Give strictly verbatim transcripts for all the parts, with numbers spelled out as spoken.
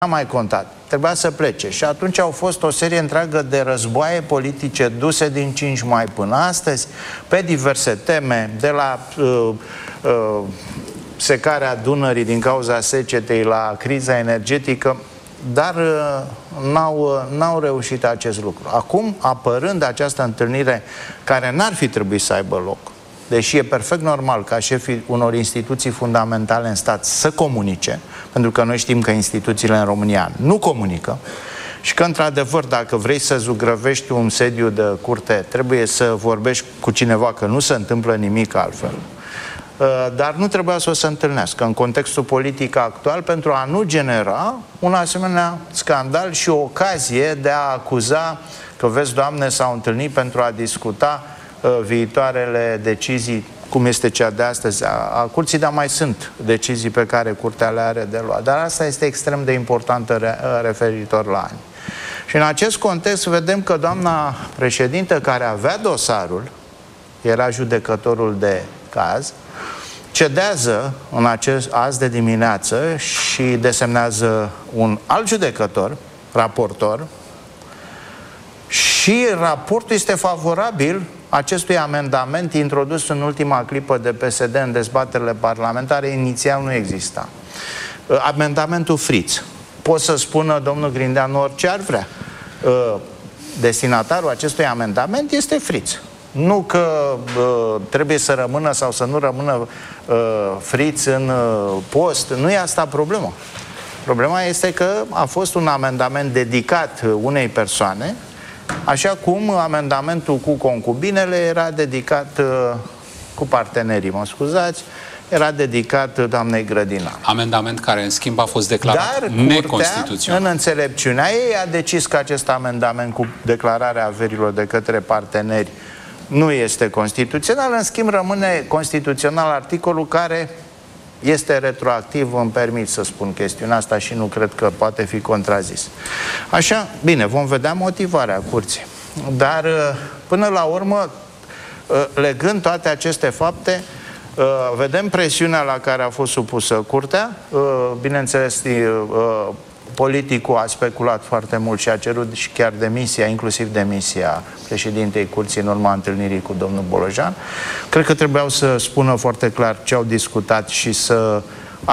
n-a mai contat. Trebuia să plece. Și atunci au fost o serie întreagă de războaie politice duse din cinci mai până astăzi, pe diverse teme, de la uh, uh, secarea Dunării din cauza secetei la criza energetică, dar uh, n-au, uh, n-au reușit acest lucru. Acum, apărând această întâlnire care n-ar fi trebuit să aibă loc, deși e perfect normal ca șefii unor instituții fundamentale în stat să comunice, pentru că noi știm că instituțiile în România nu comunică și că, într-adevăr, dacă vrei să zugrăvești un sediu de curte, trebuie să vorbești cu cineva, că nu se întâmplă nimic altfel. Dar nu trebuia să o se întâlnească în contextul politic actual pentru a nu genera un asemenea scandal și o ocazie de a acuza că, vezi, Doamne, s-au întâlnit pentru a discuta viitoarele decizii, cum este cea de astăzi a, a curții, dar mai sunt decizii pe care curtea le are de luat. Dar asta este extrem de importantă re, referitor la ani. Și în acest context vedem că doamna președintă, care avea dosarul, era judecătorul de caz, cedează în acest, azi de dimineață și desemnează un alt judecător, raportor, și raportul este favorabil acestui amendament introdus în ultima clipă de P S D în dezbaterile parlamentare. Inițial nu exista. Amendamentul Friț. Pot să spună domnul Grindeanu orice ar vrea. Destinatarul acestui amendament este Friț. Nu că uh, trebuie să rămână sau să nu rămână uh, Friț în uh, post. Nu e asta problema. Problema este că a fost un amendament dedicat unei persoane, așa cum amendamentul cu concubinele era dedicat uh, cu partenerii, mă scuzați, era dedicat doamnei Grădinar. Amendament care, în schimb, a fost declarat Dar neconstituțional. În înțelepciunea ei, a decis că acest amendament cu declararea averilor de către parteneri nu este constituțional. În schimb, rămâne constituțional articolul care este retroactiv, îmi permit să spun chestiunea asta și nu cred că poate fi contrazis. Așa, bine, vom vedea motivarea curții. Dar, până la urmă, legând toate aceste fapte, vedem presiunea la care a fost supusă curtea. Bineînțeles, politicul a speculat foarte mult și a cerut și chiar demisia, inclusiv demisia președintei curții în urma întâlnirii cu domnul Bolojan. Cred că trebuiau să spună foarte clar ce au discutat și să,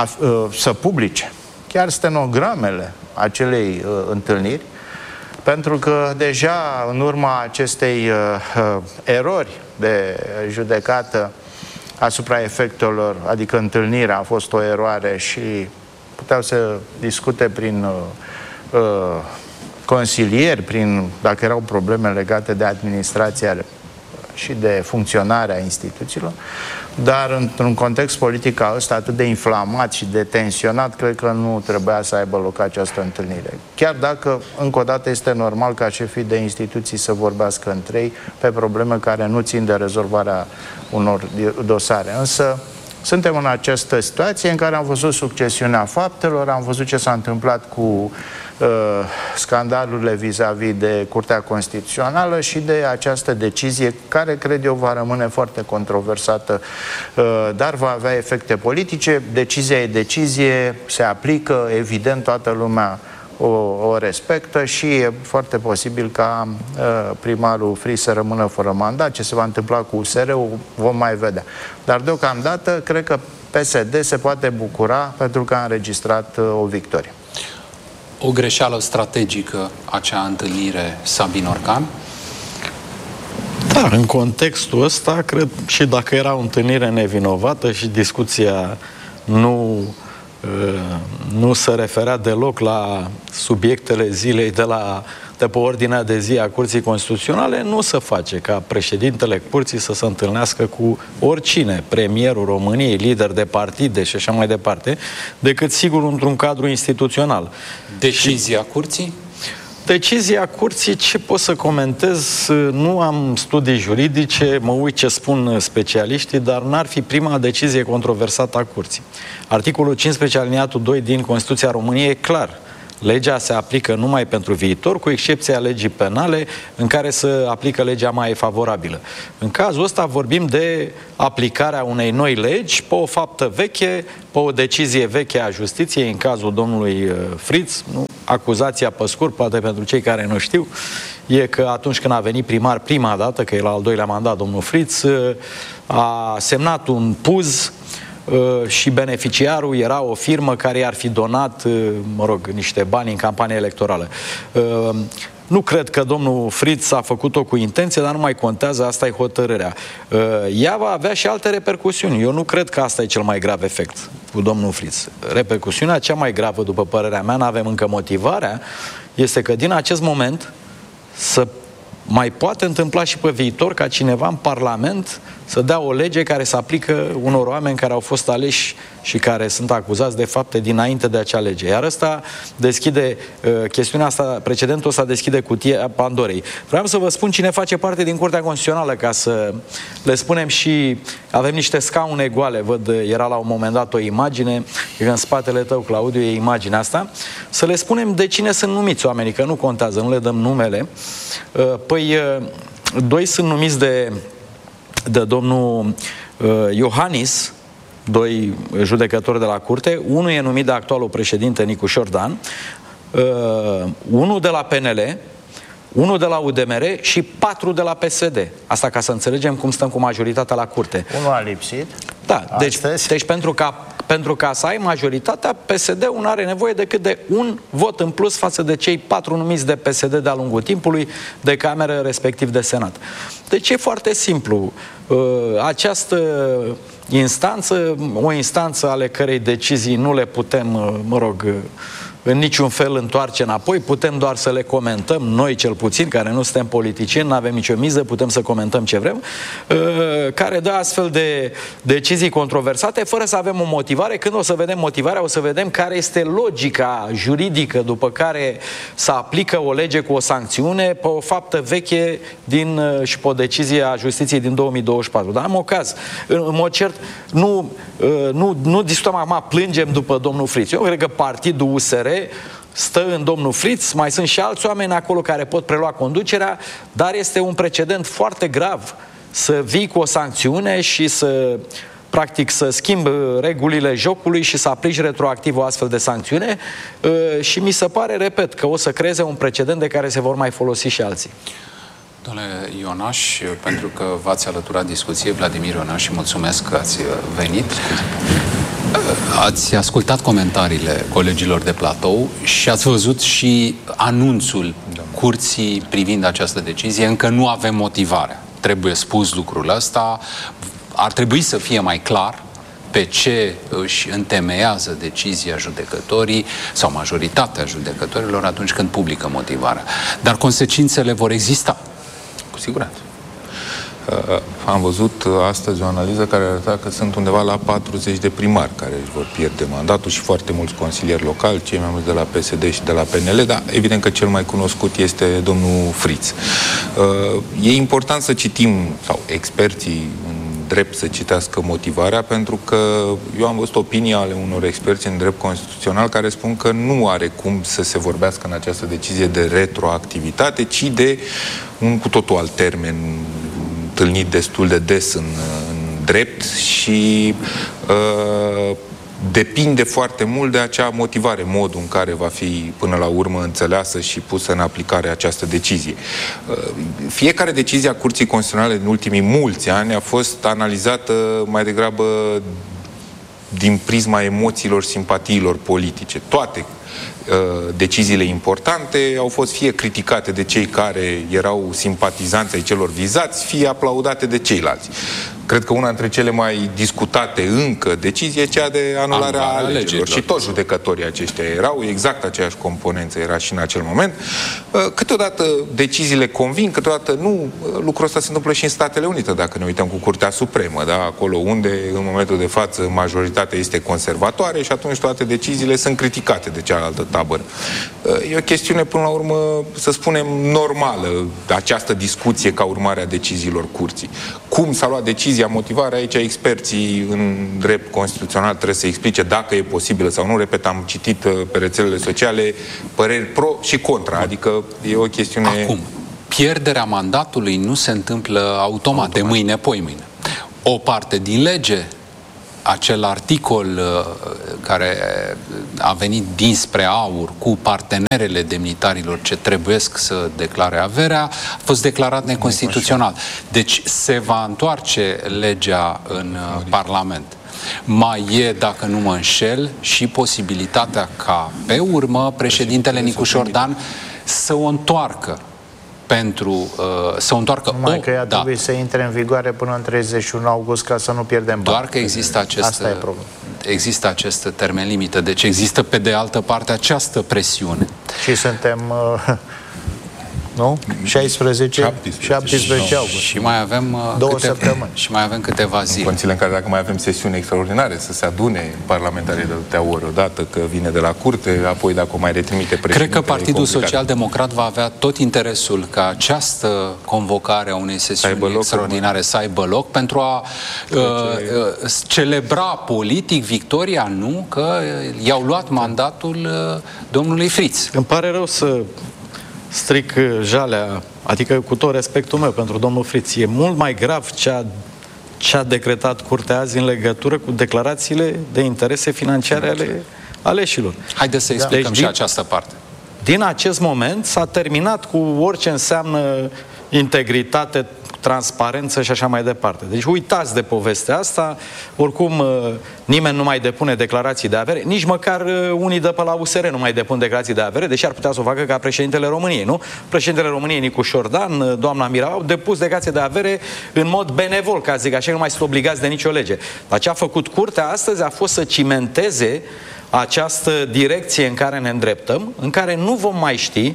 să publice chiar stenogramele acelei uh, întâlniri, pentru că deja în urma acestei uh, erori de judecată asupra efectelor, adică întâlnirea a fost o eroare și puteau să discute prin uh, uh, consilieri, prin, dacă erau probleme legate de administrația și de funcționarea instituțiilor, dar într-un context politic ca ăsta atât de inflamat și de tensionat, cred că nu trebuia să aibă loc această întâlnire. Chiar dacă, încă o dată, este normal ca șefii de instituții să vorbească între ei pe probleme care nu țin de rezolvarea unor dosare. Însă, suntem în această situație în care am văzut succesiunea faptelor, am văzut ce s-a întâmplat cu uh, scandalurile vis-a-vis de Curtea Constituțională și de această decizie care, cred eu, va rămâne foarte controversată, uh, dar va avea efecte politice. Decizia e decizie, se aplică, evident, toată lumea o, o respectă și e foarte posibil ca uh, primarul Friț să rămână fără mandat. Ce se va întâmpla cu U S R-ul vom mai vedea. Dar deocamdată cred că P S D se poate bucura pentru că a înregistrat uh, o victorie. O greșeală strategică acea întâlnire, Sabin Orcan? Da, în contextul ăsta, cred, și dacă era o întâlnire nevinovată și discuția nu nu se referea deloc la subiectele zilei de, la, de pe ordinea de zi a Curții Constituționale, nu se face ca președintele Curții să se întâlnească cu oricine, premierul României, lider de partide și așa mai departe, decât sigur într-un cadru instituțional. Decizia Curții? Decizia Curții, ce pot să comentez? Nu am studii juridice, mă uit ce spun specialiștii, dar n-ar fi prima decizie controversată a Curții. Articolul cincisprezece aliniatul doi din Constituția României e clar. Legea se aplică numai pentru viitor, cu excepția legii penale, în care se aplică legea mai favorabilă. În cazul ăsta vorbim de aplicarea unei noi legi pe o faptă veche, pe o decizie veche a justiției, în cazul domnului Fritz. Nu? Acuzația pe scurt, poate pentru cei care nu știu, e că atunci când a venit primar prima dată, că e la al doilea mandat domnul Fritz, a semnat un P U Z și beneficiarul era o firmă care i-ar fi donat, mă rog, niște bani în campanie electorală. Nu cred că domnul Fritz a făcut-o cu intenție, dar nu mai contează, asta e hotărârea. Ea va avea și alte repercusiuni. Eu nu cred că asta e cel mai grav efect cu domnul Fritz. Repercusiunea cea mai gravă, după părerea mea, n-avem încă motivarea, este că din acest moment să mai poate întâmpla și pe viitor ca cineva în Parlament să dea o lege care să aplică unor oameni care au fost aleși și care sunt acuzați de fapte dinainte de acea lege. Iar ăsta deschide, chestiunea asta, precedentul ăsta deschide cutia Pandorei. Vreau să vă spun cine face parte din Curtea Constituțională, ca să le spunem și avem niște scaune goale, văd, era la un moment dat o imagine, în spatele tău, Claudiu, e imaginea asta, să le spunem de cine sunt numiți oamenii, că nu contează, nu le dăm numele. Păi, doi sunt numiți de de domnul uh, Iohannis, doi judecători de la curte, unul e numit de actualul președinte Nicu Șordan, uh, unul de la P N L, unul de la U D M R și patru de la P S D. Asta ca să înțelegem cum stăm cu majoritatea la curte. Unul a lipsit. Da, deci, deci pentru ca Pentru ca să ai majoritatea, P S D-ul nu are nevoie decât de un vot în plus față de cei patru numiți de P S D de-a lungul timpului, de cameră, respectiv de Senat. Deci e foarte simplu. Această instanță, o instanță ale cărei decizii nu le putem, mă rog, în niciun fel întoarce înapoi, putem doar să le comentăm, noi cel puțin, care nu suntem politicieni, nu avem nicio miză, putem să comentăm ce vrem, care dă astfel de decizii controversate, fără să avem o motivare. Când o să vedem motivarea, o să vedem care este logica juridică după care să aplică o lege cu o sancțiune pe o faptă veche din, și pe o decizie a justiției din două mii douăzeci și patru. Dar am o caz. În mod cert, nu, nu, nu discutăm acum, plângem după domnul Fritz. Eu cred că partidul U S R stă în domnul Fritz, mai sunt și alți oameni acolo care pot prelua conducerea, dar este un precedent foarte grav să vii cu o sancțiune și să, practic, să schimbi regulile jocului și să aplici retroactiv o astfel de sancțiune și mi se pare, repet, că o să creeze un precedent de care se vor mai folosi și alții. Domnule Ionaș, pentru că v-ați alăturat discuției, Vladimir Ionaș, și mulțumesc că ați venit. Ați ascultat comentariile colegilor de platou și ați văzut și anunțul curții privind această decizie. Încă nu avem motivarea. Trebuie spus lucrul ăsta. Ar trebui să fie mai clar pe ce își întemeiază decizia judecătorii sau majoritatea judecătorilor atunci când publică motivarea. Dar consecințele vor exista. Cu siguranță. Uh, am văzut astăzi o analiză care arăta că sunt undeva la patruzeci de primari care își vor pierde mandatul și foarte mulți consilieri locali, cei mai mulți de la P S D și de la P N L, dar evident că cel mai cunoscut este domnul Fritz. Uh, e important să citim, sau experții în drept să citească motivarea, pentru că eu am văzut opinii ale unor experți în drept constituțional care spun că nu are cum să se vorbească în această decizie de retroactivitate, ci de un cu totul alt termen întâlnit destul de des în, în drept și uh, depinde foarte mult de acea motivare, modul în care va fi până la urmă înțeleasă și pusă în aplicare această decizie. Fiecare decizie a Curții Constituționale din ultimii mulți ani a fost analizată mai degrabă din prisma emoțiilor, simpatiilor politice. Toate deciziile importante au fost fie criticate de cei care erau simpatizanți ai celor vizați, fie aplaudate de ceilalți. Cred că una dintre cele mai discutate încă decizie e cea de anularea alegerilor. alegerilor. Și toți judecătorii aceștia erau, exact aceeași componență era și în acel moment. Câteodată deciziile convin, câteodată nu. Lucrul ăsta se întâmplă și în Statele Unite, dacă ne uităm cu Curtea Supremă, da? Acolo unde, în momentul de față, majoritatea este conservatoare și atunci toate deciziile sunt criticate de cealaltă tabără. E o chestiune, până la urmă, să spunem, normală, această discuție ca urmare a deciziilor Curții. cum s-a luat decizia, motivarea, aici experții în drept constituțional trebuie să explice dacă e posibilă sau nu. Repet, am citit pe rețelele sociale păreri pro și contra, adică e o chestiune... Acum, pierderea mandatului nu se întâmplă automat, automat. de mâine, poimâine. O parte din lege, acel articol uh, care a venit dinspre aur cu partenerele demnitarilor ce trebuiesc să declare averea, a fost declarat neconstituțional. Deci se va întoarce legea în uh, Parlament. Mai e, dacă nu mă înșel, și posibilitatea ca pe urmă președintele Nicu Șordan să o întoarcă pentru uh, să o întoarcă Numai o că ea dată. trebuie să intre în vigoare până în treizeci și unu august ca să nu pierdem bani. Doar că există acest, Asta e problema. există acest termen limită. Deci există pe de altă parte această presiune. Și suntem uh, nu? șaisprezece, șaptesprezece august. Și mai avem uh, două câte, săptămâni. Și mai avem câteva În zile. condițiile în care dacă mai avem sesiuni extraordinare, să se adune parlamentarii de atâtea ori odată, că vine de la curte, apoi dacă o mai retrimite președintele... Cred că Partidul Social-Democrat va avea tot interesul ca această convocare a unei sesiuni extraordinare să aibă loc pentru a uh, uh, celebra politic victoria, nu? Că i-au luat mandatul uh, domnului Friț. Îmi pare rău să stric jalea, adică cu tot respectul meu pentru domnul Friț. E mult mai grav ce a, ce a decretat Curtea azi în legătură cu declarațiile de interese financiare ale aleșilor. Haideți să explicăm deci, și din, această parte. Din acest moment s-a terminat cu orice înseamnă integritate, transparență și așa mai departe. Deci uitați de povestea asta, oricum nimeni nu mai depune declarații de avere, nici măcar unii de pe la U S R nu mai depun declarații de avere, deși ar putea să o facă ca președintele României, nu? Președintele României, Nicu Șordan, doamna Mira, au depus declarații de avere în mod benevol, ca zic așa, nu mai sunt obligați de nicio lege. Dar ce a făcut Curtea astăzi a fost să cimenteze această direcție în care ne îndreptăm, în care nu vom mai ști,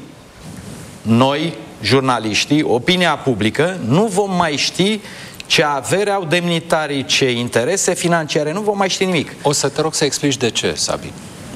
noi, jurnaliștii, opinia publică, nu vom mai ști ce avere au demnitarii, ce interese financiare, nu vom mai ști nimic. O să te rog să explici de ce, Sabin.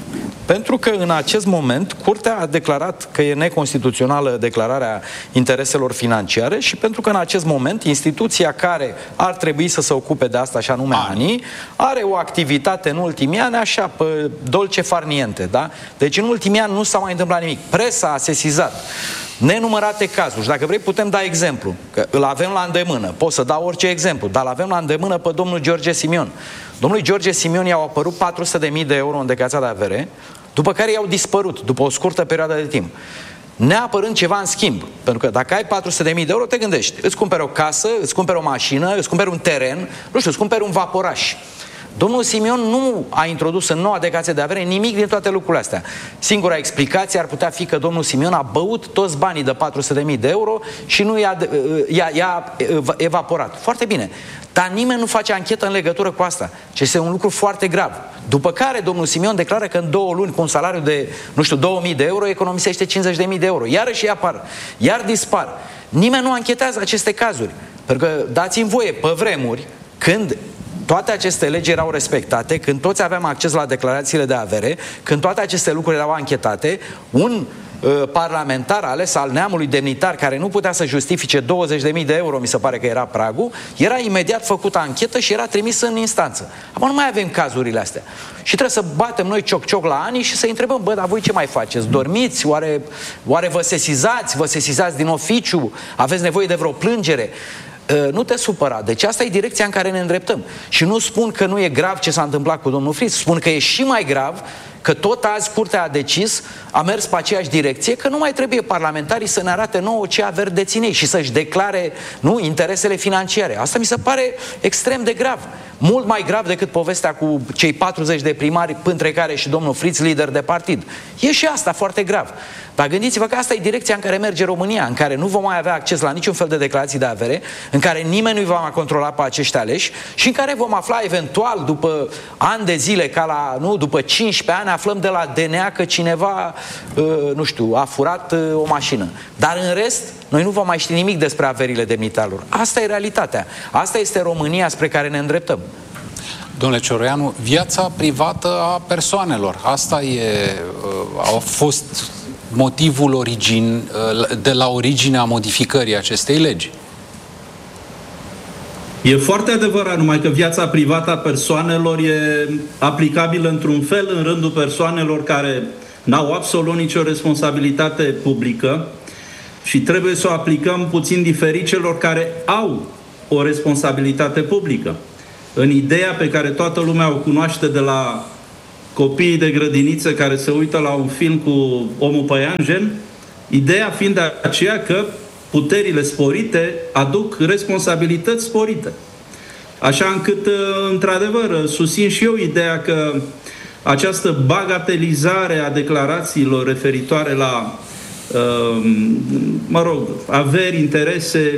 Pentru că în acest moment Curtea a declarat că e neconstituțională declararea intereselor financiare și pentru că în acest moment instituția care ar trebui să se ocupe de asta, și anume A N I, are o activitate în ultimii ani așa, pe dolce far niente, da? Deci în ultimii ani nu s-a mai întâmplat nimic. Presa a sesizat nenumărate cazuri. Și dacă vrei putem da exemplu, că îl avem la îndemână. Pot să dau orice exemplu, dar îl avem la îndemână pe domnul George Simion. Domnului George Simion i-au apărut patru sute de mii de euro în declarația de avere, după care i-au dispărut, după o scurtă perioadă de timp. Neapărând ceva în schimb. Pentru că dacă ai patru sute de mii de euro, te gândești, îți cumperi o casă, îți cumperi o mașină, îți cumperi un teren, nu știu, îți cumperi un vaporaș. Domnul Simion nu a introdus în noua declarație de avere nimic din toate lucrurile astea. Singura explicație ar putea fi că domnul Simion a băut toți banii de patru sute de mii de euro și nu i-a, i-a, i-a evaporat. Foarte bine. Dar nimeni nu face anchetă în legătură cu asta. Ce este un lucru foarte grav. După care domnul Simion declară că în două luni, cu un salariu de, nu știu, două mii de euro, economisește cincizeci de mii de euro. Iarăși apar, iar dispar. Nimeni nu anchetează aceste cazuri. Pentru că dați-mi voie, pe vremuri, când toate aceste legi erau respectate, când toți aveam acces la declarațiile de avere, când toate aceste lucruri erau anchetate, un uh, parlamentar ales al neamului demnitar, care nu putea să justifice douăzeci de mii de euro, mi se pare că era pragul, era imediat făcută anchetă și era trimis în instanță. Acum nu mai avem cazurile astea. Și trebuie să batem noi cioc-cioc la ani și să întrebăm, bă, dar voi ce mai faceți? Dormiți? Oare, oare vă sesizați? Vă sesizați din oficiu? Aveți nevoie de vreo plângere? Nu te supăra. Deci asta e direcția în care ne îndreptăm. Și nu spun că nu e grav ce s-a întâmplat cu domnul Friț, spun că e și mai grav că tot azi Curtea a decis, a mers pe aceeași direcție, că nu mai trebuie parlamentarii să ne arate nouă ce averi deținei și să-și declare, nu, interesele financiare. Asta mi se pare extrem de grav. Mult mai grav decât povestea cu cei patruzeci de primari, între care și domnul Friț, lider de partid. E și asta foarte grav. Dar gândiți-vă că asta e direcția în care merge România, în care nu vom mai avea acces la niciun fel de declarații de avere, în care nimeni nu va mai controla pe acești aleși și în care vom afla eventual după ani de zile, ca la, nu, după cincisprezece ani, aflăm de la D N A că cineva, uh, nu știu, a furat uh, o mașină. Dar în rest, noi nu vom mai ști nimic despre averile demnitarilor. Asta e realitatea. Asta este România spre care ne îndreptăm. Domnule Cioroianu, viața privată a persoanelor. Asta e, uh, a fost motivul origin, uh, de la originea modificării acestei legi. E foarte adevărat, numai că viața privată a persoanelor e aplicabilă într-un fel în rândul persoanelor care n-au absolut nicio responsabilitate publică și trebuie să o aplicăm puțin diferit celor care au o responsabilitate publică. În ideea pe care toată lumea o cunoaște de la copiii de grădiniță care se uită la un film cu omul păianjen, ideea fiind de aceea că puterile sporite aduc responsabilități sporite. Așa încât, într-adevăr, susțin și eu ideea că această bagatelizare a declarațiilor referitoare la, mă rog, averi, interese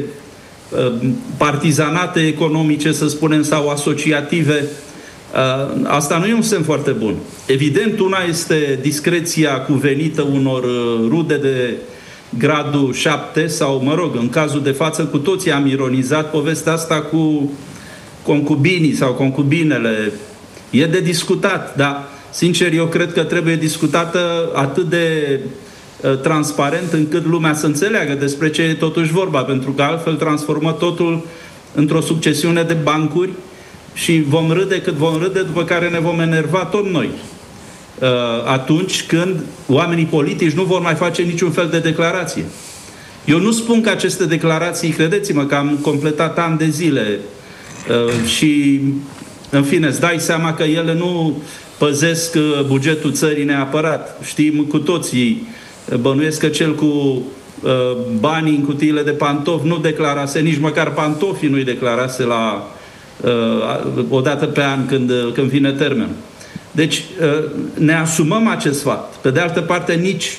partizanate economice, să spunem, sau asociative, asta nu e un semn foarte bun. Evident, una este discreția cuvenită unor rude de gradul șapte sau, mă rog, în cazul de față cu toții am ironizat povestea asta cu concubinii sau concubinele. E de discutat, dar sincer eu cred că trebuie discutată atât de uh, transparent încât lumea să înțeleagă despre ce e totuși vorba, pentru că altfel transformă totul într-o succesiune de bancuri și vom râde cât vom râde, după care ne vom enerva tot noi. Uh, atunci când oamenii politici nu vor mai face niciun fel de declarație. Eu nu spun că aceste declarații, credeți-mă că am completat ani de zile uh, și, în fine, îți dai seama că ele nu păzesc uh, bugetul țării neapărat. Știm cu toții, bănuiesc că cel cu uh, banii în cutiile de pantofi nu declarase, nici măcar pantofii nu-i declarase la uh, o dată pe an când, uh, când vine termenul. Deci ne asumăm acest fapt. Pe de altă parte, nici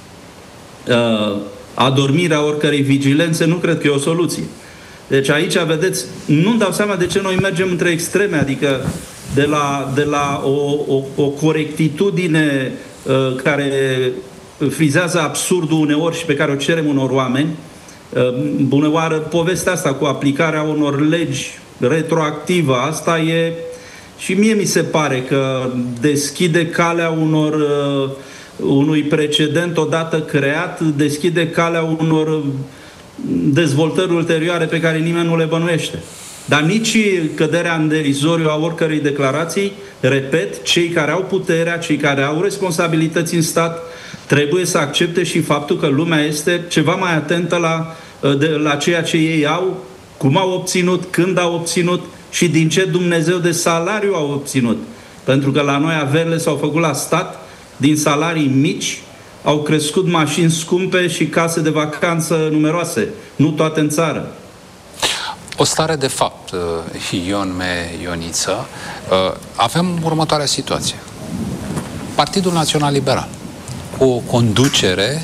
uh, adormirea oricărei vigilențe nu cred că e o soluție. Deci aici, vedeți, nu-mi dau seama de ce noi mergem între extreme, adică de la, de la o, o, o corectitudine uh, care frizează absurdul uneori și pe care o cerem unor oameni. Uh, bunăoară, povestea asta cu aplicarea unor legi retroactivă, asta e... Și mie mi se pare că deschide calea unor, uh, unui precedent odată creat, deschide calea unor dezvoltări ulterioare pe care nimeni nu le bănuiește. Dar nici căderea în derizoriu a oricărei declarații, repet, cei care au puterea, cei care au responsabilități în stat, trebuie să accepte și faptul că lumea este ceva mai atentă la, de, la ceea ce ei au, cum au obținut, când au obținut, și din ce Dumnezeu de salariu au obținut. Pentru că la noi averile s-au făcut la stat, din salarii mici, au crescut mașini scumpe și case de vacanță numeroase, nu toate în țară. O stare de fapt, Ion Me Ioniță, avem următoarea situație. Partidul Național Liberal, cu o conducere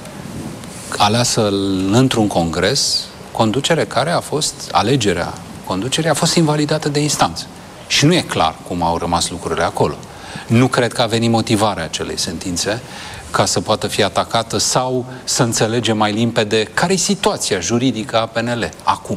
aleasă într-un congres, conducere care a fost, alegerea conducerea a fost invalidată de instanță. Și nu e clar cum au rămas lucrurile acolo. Nu cred că a venit motivarea acelei sentințe ca să poată fi atacată sau să înțelegem mai limpede care e situația juridică a P N L acum.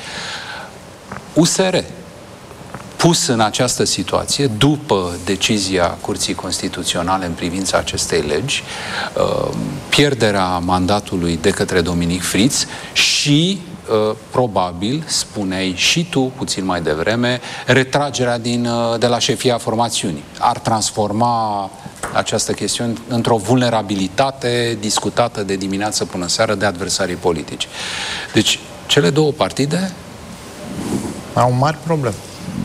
U S R, pus în această situație, după decizia Curții Constituționale în privința acestei legi, pierderea mandatului de către Dominic Friț și probabil, spuneai și tu puțin mai devreme, retragerea din, de la șefia formațiunii. Ar transforma această chestiune într-o vulnerabilitate discutată de dimineață până seară de adversarii politici. Deci, cele două partide au mari probleme.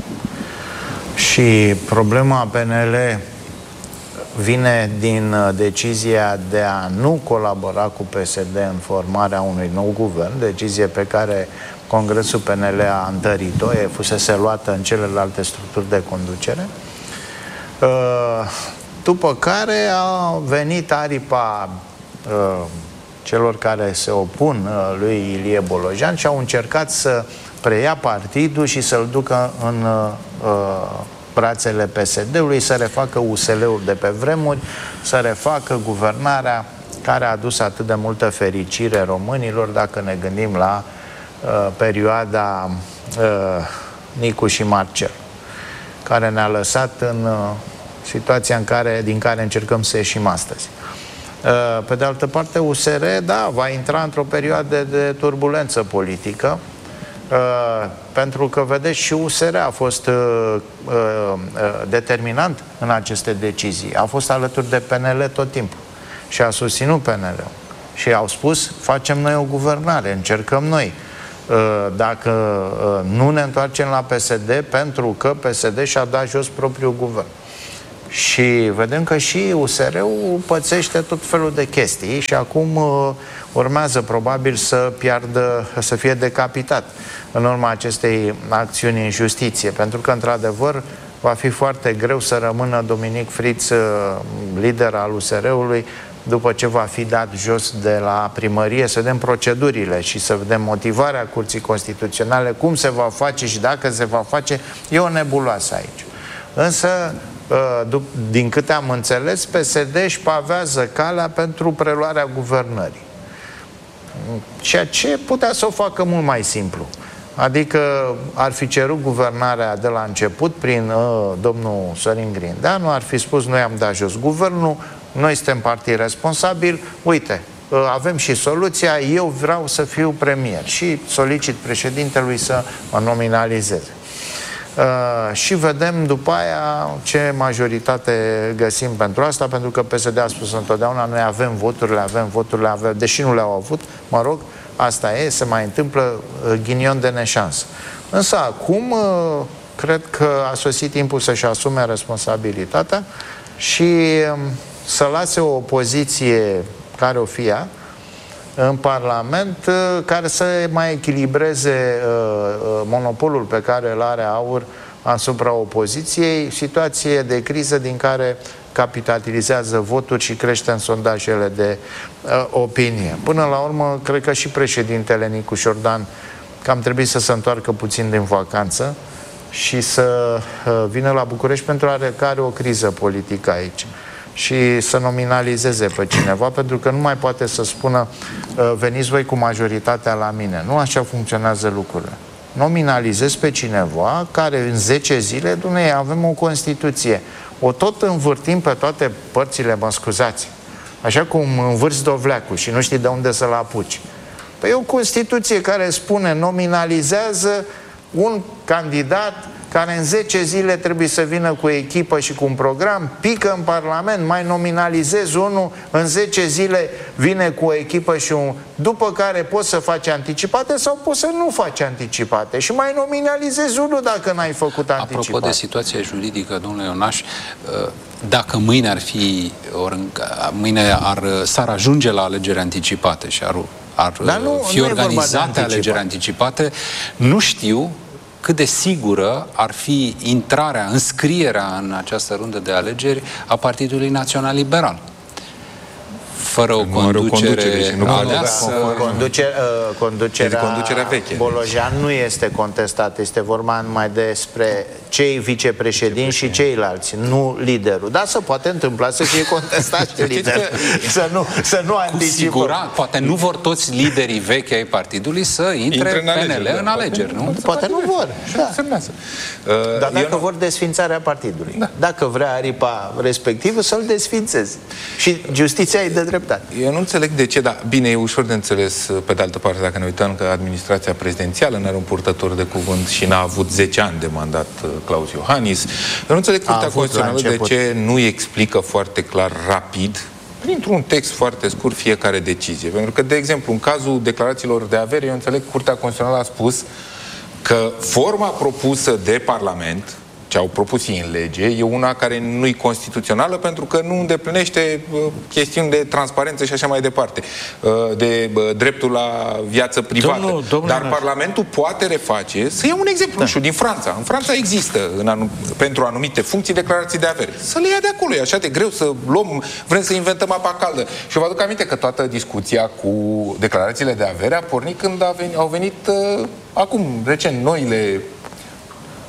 Și problema P N L vine din decizia de a nu colabora cu P S D în formarea unui nou guvern, decizie pe care Congresul P N L a întărit-o, fusese luată în celelalte structuri de conducere, după care a venit aripa celor care se opun lui Ilie Bolojan și au încercat să preia partidul și să-l ducă în brațele P S D-ului, să refacă U S L-ul de pe vremuri, să refacă guvernarea care a adus atât de multă fericire românilor, dacă ne gândim la uh, perioada uh, Nicu și Marcel, care ne-a lăsat în uh, situația în care, din care încercăm să ieșim astăzi. Uh, pe de altă parte, U S R, da, va intra într-o perioadă de turbulență politică, Uh, pentru că, vedeți, și U S R a fost uh, uh, determinant în aceste decizii. A fost alături de P N L tot timpul și a susținut P N L-ul. Și au spus, facem noi o guvernare, încercăm noi. Uh, dacă uh, nu ne întoarcem la P S D, pentru că P S D și-a dat jos propriul guvern. Și vedem că și U S R-ul pățește tot felul de chestii și acum uh, urmează probabil să piardă, să fie decapitat în urma acestei acțiuni în justiție, pentru că într-adevăr va fi foarte greu să rămână Dominic Fritz uh, lider al U S R-ului după ce va fi dat jos de la primărie, să vedem procedurile și să vedem motivarea Curții Constituționale, cum se va face și dacă se va face, e o nebuloasă aici. Însă, din câte am înțeles, P S D își pavează calea pentru preluarea guvernării. Ceea ce putea să o facă mult mai simplu. Adică ar fi cerut guvernarea de la început prin uh, domnul Sorin Grindeanu, ar fi spus, noi am dat jos guvernul, noi suntem partid responsabil, uite, uh, avem și soluția, eu vreau să fiu premier și solicit președintelui să mă nominalizeze. Uh, și vedem după aia ce majoritate găsim pentru asta, pentru că P S D a spus întotdeauna, noi avem voturile, avem voturile, avem, deși nu le-au avut, mă rog, asta e, se mai întâmplă uh, ghinion de neșansă. Însă acum uh, cred că a sosit timpul să-și asume responsabilitatea și uh, să lase o opoziție care o fie ea în Parlament, uh, care să mai echilibreze uh, uh, monopolul pe care îl are AUR asupra opoziției, situație de criză din care capitalizează voturi și crește în sondajele de uh, opinie. Până la urmă, cred că și președintele Nicu Șordan cam trebuie să se întoarcă puțin din vacanță și să uh, vină la București pentru a care o criză politică aici și să nominalizeze pe cineva, pentru că nu mai poate să spună uh, veniți voi cu majoritatea la mine. Nu așa funcționează lucrurile. Nominalizezi pe cineva care în zece zile, dumne, avem o Constituție. O tot învârtim pe toate părțile, mă scuzați. Așa cum învârți dovleacul și nu știi de unde să-l apuci. Păi e o Constituție care spune nominalizează un candidat care în zece zile trebuie să vină cu o echipă și cu un program, pică în Parlament, mai nominalizezi unul, în zece zile vine cu o echipă și un... După care poți să faci anticipate sau poți să nu faci anticipate și mai nominalizezi unul dacă n-ai făcut anticipate. Apropo de situația juridică, domnule Ionaș, dacă mâine ar fi, ori, mâine ar, s-ar ajunge la alegeri anticipate și ar, ar nu, fi nu organizate alegeri anticipate, nu știu cât de sigură ar fi intrarea, înscrierea în această rundă de alegeri a Partidului Național Liberal. Fără o conducere aleasă... Conducerea Bolojan nu este contestată, este vorba numai despre cei vicepreședinți și ceilalți, nu liderul. Dar se poate întâmpla să fie contestat și liderul. Să nu, să nu anticipăm. Poate nu vor toți liderii vechi ai partidului să intre P N L în alegeri, nu? Poate nu vor. Dar dacă vor desfințarea partidului. Dacă vrea aripa respectivă, să-l desfințeze. Și justiția îi dă dreptate. Eu nu înțeleg de ce, dar bine, e ușor de înțeles, pe de altă parte, dacă ne uităm că administrația prezidențială n-are un purtător de cuvânt și n-a avut zece ani de mandat Claus Iohannis. Eu nu înțeleg Curtea Constituțională de ce nu explică foarte clar, rapid, printr-un text foarte scurt, fiecare decizie. Pentru că, de exemplu, în cazul declarațiilor de avere, eu înțeleg că Curtea Constituțională a spus că forma propusă de Parlament, ce au propus ei în lege, e una care nu-i constituțională pentru că nu îndeplinește uh, chestiuni de transparență și așa mai departe, uh, de uh, dreptul la viață privată. Domnul, domnul Dar Parlamentul poate reface, să iau un exemplu, da. nu știu, din Franța. În Franța există în anum pentru anumite funcții declarații de avere. Să le ia de acolo, e așa de greu să luăm, vrem să inventăm apa caldă. Și vă aduc aminte că toată discuția cu declarațiile de avere a pornit când a venit, au venit uh, acum, recent, noile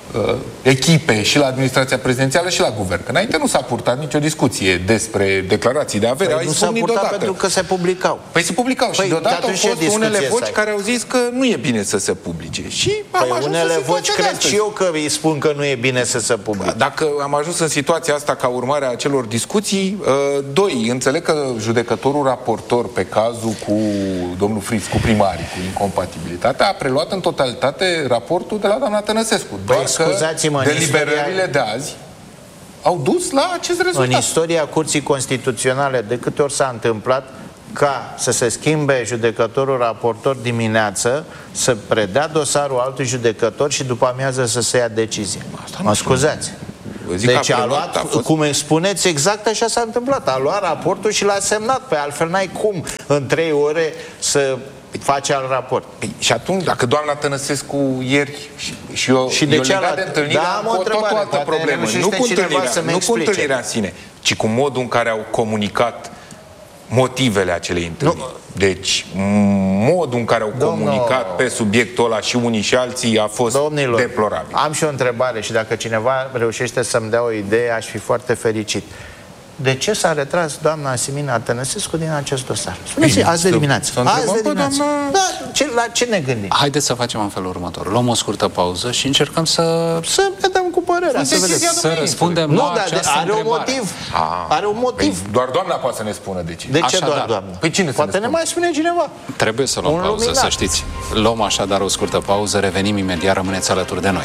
uh, echipe și la administrația prezidențială și la guvern. Că înainte nu s-a purtat nicio discuție despre declarații de avere. Păi nu s-a purtat deodată. Pentru că se publicau. Păi se publicau păi, și deodată au fost unele voci ai? care au zis că nu e bine să se publice. Și păi unele voci cred și eu că îi spun că nu e bine să se publice. Dacă am ajuns în situația asta ca urmare a acelor discuții, uh, doi, înțeleg că judecătorul raportor pe cazul cu domnul Fritz, cu primarii, cu incompatibilitatea, a preluat în totalitate raportul de la doamna Tănăsescu. Doar păi, scuzați-mă, că deliberările istoria... de azi au dus la acest rezultat. În istoria Curții Constituționale, de câte ori s-a întâmplat ca să se schimbe judecătorul raportor dimineață, să predea dosarul altui judecător și după amiază să se ia decizie. Asta mă scuzați. Deci a luat, a fost... cum îmi spuneți, exact așa s-a întâmplat. A luat raportul și l-a semnat. Pe altfel n-ai cum în trei ore să face alt raport. Păi, și atunci, dacă doamna Tănăsescu ieri și, și eu, și de eu ce legat de întâlnire, da, am o tot o altă problemă. Nu cu întâlnirea, nu cu întâlnirea în sine, ci cu modul în care au comunicat motivele acelei întâlniri. Nu. Deci, modul în care au Domnul... comunicat pe subiectul ăla și unii și alții a fost Domnilor, deplorabil. Am și o întrebare și dacă cineva reușește să-mi dea o idee, aș fi foarte fericit. De ce s-a retras doamna Simina Tănăsescu din acest dosar? Spuneți, azi de dimineață. Azi de dimineață. Doamna... Da, ce, la ce ne gândim? Haideți să facem în felul următor. Luăm o scurtă pauză și încercăm să... Să vedem cu părerea. Să, să, să răspundem nu, la dar această are întrebare. un motiv. A, are un motiv. Păi, doar doamna poate să ne spună de ce. De ce așa, doar da. doamna? Păi cine poate să ne, ne mai spune cineva. Trebuie să luăm un pauză, luminat. să știți. Luăm așadar o scurtă pauză, revenim imediat, rămâneți alături de noi.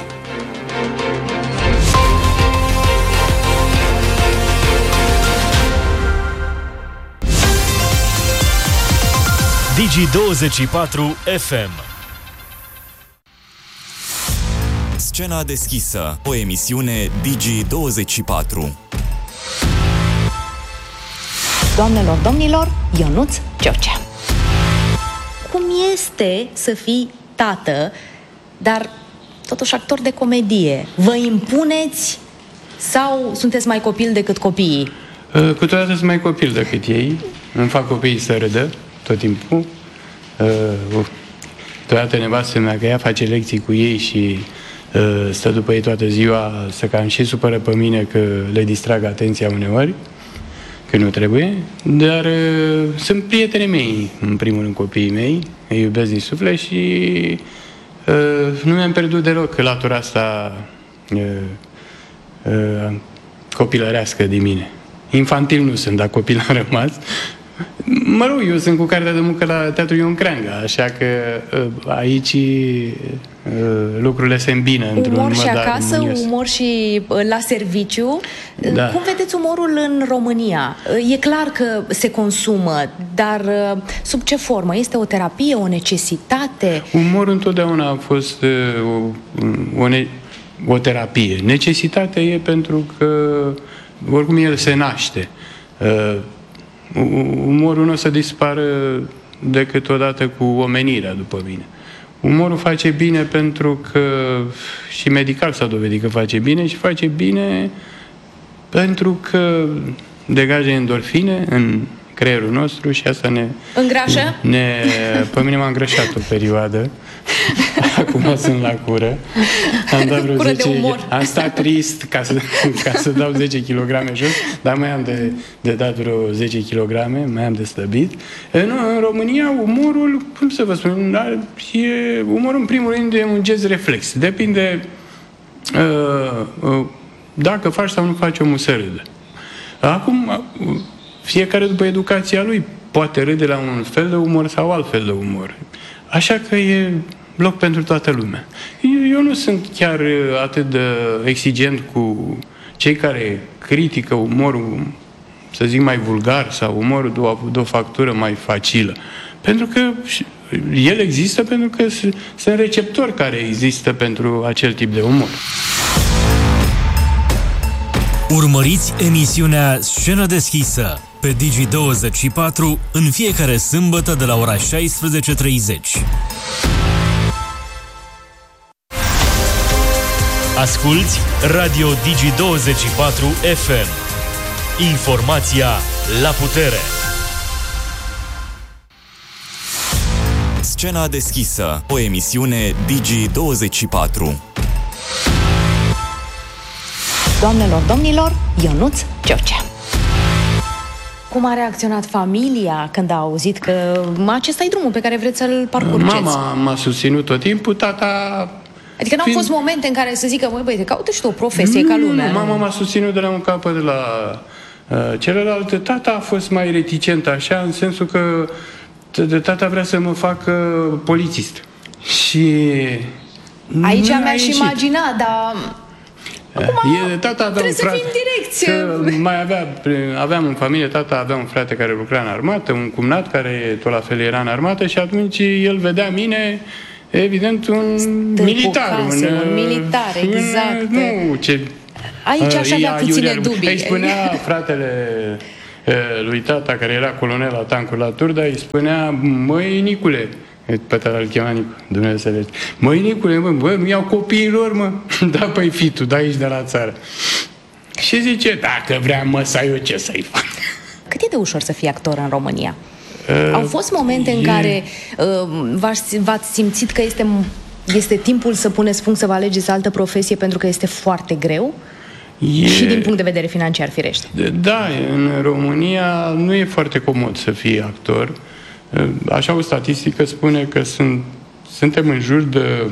Digi douăzeci și patru F M. Scena deschisă, o emisiune Digi douăzeci și patru. Doamnelor, domnilor, Ionuț George. Cum este să fii tată, dar totuși actor de comedie? Vă impuneți sau sunteți mai copil decât copiii? Câteodată sunt mai copil decât ei. Îmi fac copiii să râdă tot timpul. Uh, Toată nevastă mea că ea face lecții cu ei și uh, stă după ei toată ziua, să cam și supără pe mine că le distrag atenția uneori, că nu trebuie, dar uh, sunt prietenii mei, în primul rând copiii mei, îi iubesc din suflet și uh, nu mi-am pierdut deloc latura asta uh, uh, copilărească de mine. Infantil nu sunt, dar copil am rămas. Mă rog, eu sunt cu cartea de muncă la Teatrul Ion Creangă, așa că aici lucrurile se îmbină într-un umor și acasă, armonios. Umor și la serviciu. Da. Cum vedeți umorul în România? E clar că se consumă, dar sub ce formă? Este o terapie, o necesitate? Umorul întotdeauna a fost o, o, ne, o terapie. Necesitatea e pentru că oricum el se naște. Umorul nu o să dispară decât odată cu omenirea, după mine. Umorul face bine pentru că și medical s-a dovedit că face bine și face bine pentru că degajă endorfine în creierul nostru și asta ne... Îngrașă? Ne, pe mine m-a îngrășat o perioadă. Acum sunt la cură. Am dat vreo zece, am stat trist ca să, ca să dau zece kilograme jos, dar mai am de, de dat vreo zece kilograme, mai am de slăbit. Nu, în România umorul, cum să vă spun, e, umorul în primul rând e un gest reflex. Depinde uh, uh, dacă faci sau nu faci omul să râdă. Acum, fiecare după educația lui poate râde la un fel de umor sau alt fel de umor. Așa că e loc pentru toată lumea. Eu nu sunt chiar atât de exigent cu cei care critică umorul, să zic, mai vulgar sau umorul de o, de o factură mai facilă. Pentru că el există pentru că sunt receptori care există pentru acel tip de umor. Urmăriți emisiunea Scenă deschisă pe Digi douăzeci și patru în fiecare sâmbătă de la ora șaisprezece treizeci. Asculți Radio Digi douăzeci și patru F M. Informația la putere. Scena deschisă, o emisiune Digi douăzeci și patru. Doamnelor, domnilor, Ionuț George. Cum a reacționat familia când a auzit că acesta e drumul pe care vreți să-l parcurgeți? Mama m-a susținut tot timpul, tata... Adică n-au fost momente în care să zică, măi băi, te caută și tu o profesie nu, ca lumea. Nu, mama m-a susținut de la un capăt de la uh, celălalt. Tata a fost mai reticent așa, în sensul că de tata vrea să mă facă polițist. Și... Aici mi-aș imagina, dar... Acum, e, tata avea trebuie un frate, să fii în direcție. Mai avea, aveam în familie, tata avea un frate care lucra în armată, un cumnat care tot la fel era în armată și atunci el vedea mine, evident, un Stâlpul militar. Case, un, un militar, un, exact. Nu, ce... Aici aș avea puține dubii. Îi spunea fratele lui tata, care era colonel la tancuri la Turda, îi spunea, măi, Nicule, pe tata îl chema Nicu, Dumnezeu să le... Măi, Nicule, mă, bă, mi iau copiilor, mă. Da, păi, fii tu, da, aici de la țară. Și zice, dacă vrea măsa, eu ce să-i fac? Cât e de ușor să fii actor în România? Uh, Au fost momente e... în care uh, v-ați simțit că este, este timpul să puneți punct, să vă alegeți altă profesie pentru că este foarte greu? E... Și din punct de vedere financiar, firește. Da, în România nu e foarte comod să fii actor. Așa o statistică spune că sunt, suntem în jur de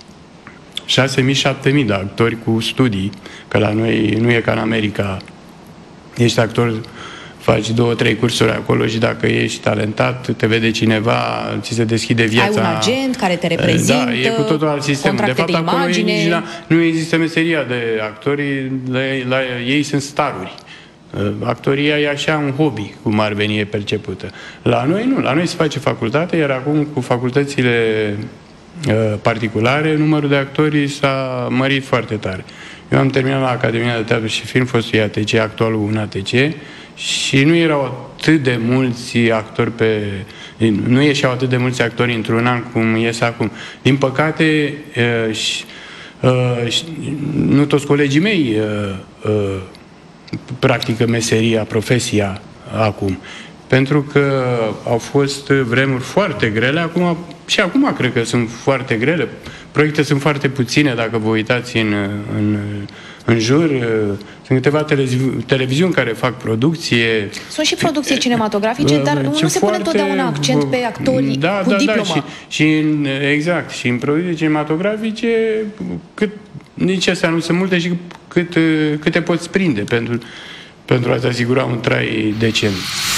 șase mii șapte mii de actori cu studii, că la noi nu e ca în America. Ești actor, faci două, trei cursuri acolo și dacă ești talentat, te vede cineva, ți se deschide viața. Ai un agent care te reprezintă, da, e cu totul alt sistem. De fapt, de acolo imagine. Nici la, nu există meseria de actori, la, la ei sunt staruri. Actoria e așa un hobby, cum ar veni e percepută. La noi nu, la noi se face facultate, iar acum cu facultățile uh, particulare, numărul de actori s-a mărit foarte tare. Eu am terminat la Academia de Teatru și Film, fostul I A T C, actualul un A T C, și nu erau atât de mulți actori pe... Nu ieșeau atât de mulți actori într-un an cum ies acum. Din păcate, uh, și, uh, și, nu toți colegii mei uh, uh, practică meseria, profesia acum. Pentru că au fost vremuri foarte grele, acum, și acum cred că sunt foarte grele. Proiecte sunt foarte puține, dacă vă uitați în, în, în jur. Sunt câteva televizi- televiziuni care fac producție. Sunt și producții cinematografice, dar nu se pune întotdeauna accent pe actorii da, cu da, diplomă. Da, și, și în, exact. Și în producții cinematografice, cât, nici astea nu sunt multe și cât, cât te poți prinde pentru, pentru a-ți asigura un trai decent.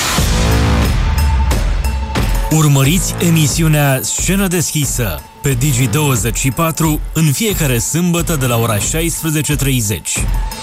Urmăriți emisiunea Scenă deschisă pe Digi douăzeci și patru în fiecare sâmbătă de la ora șaisprezece și treizeci.